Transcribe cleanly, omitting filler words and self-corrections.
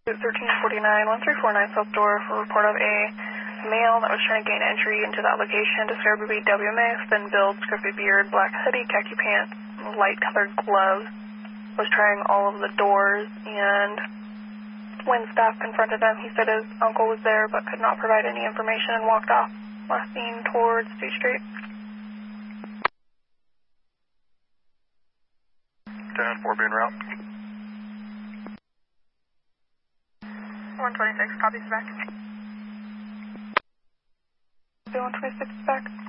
1349, 1349 South Door for report of a male that was trying to gain entry into that location, described to be WMF, thin build, scruffy beard, black hoodie, khaki pants, light colored gloves, was trying all of the doors, and when staff confronted him, he said his uncle was there but could not provide any information and walked off, last seen towards State Street. 10-4 being route. 126, copies back. 126 back.